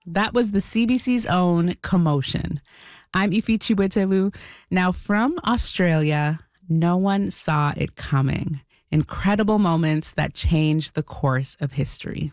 That was the CBC's own Commotion. I'm Ifi Chiwetelu. Now from Australia, no one saw it coming. Incredible moments that changed the course of history.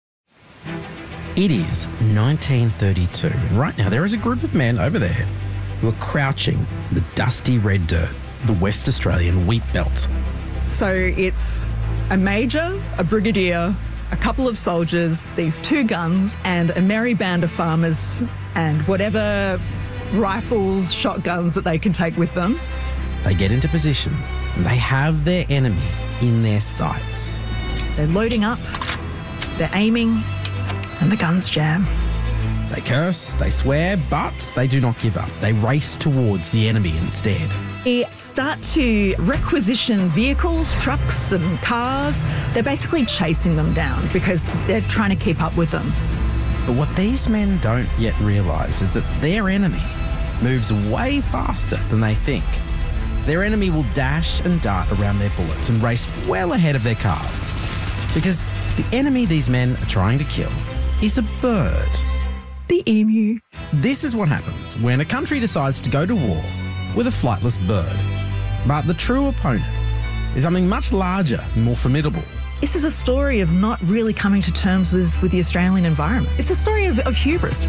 It is 1932, and right now there is a group of men over there who are crouching in the dusty red dirt of the West Australian wheat belt. So it's a major, a brigadier, a couple of soldiers, these two guns, and a merry band of farmers and whatever rifles, shotguns that they can take with them. They get into position and they have their enemy in their sights. They're loading up, they're aiming, and the guns jam. They curse, they swear, but they do not give up. They race towards the enemy instead. They start to requisition vehicles, trucks and cars. They're basically chasing them down because they're trying to keep up with them. But what these men don't yet realise is that their enemy moves way faster than they think. Their enemy will dash and dart around their bullets and race well ahead of their cars. Because the enemy these men are trying to kill is a bird. The emu. This is what happens when a country decides to go to war with a flightless bird. But the true opponent is something much larger and more formidable. This is a story of not really coming to terms with the Australian environment. It's a story of hubris.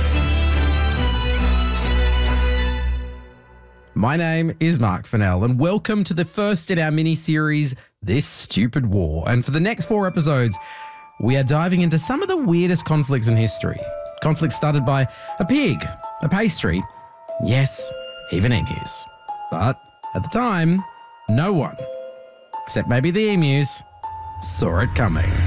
My name is Mark Fennell, and welcome to the first in our mini-series, This Stupid War. And for the next 4 episodes, we are diving into some of the weirdest conflicts in history. Conflicts started by a pig, a pastry, yes, even emus. But at the time, no one, except maybe the emus, saw it coming.